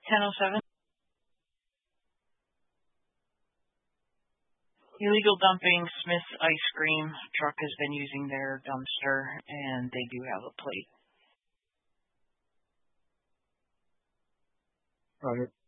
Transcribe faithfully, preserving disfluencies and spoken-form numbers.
ten oh seven. Illegal dumping. Smith's Ice Cream truck has been using their dumpster, and they do have a plate. Roger.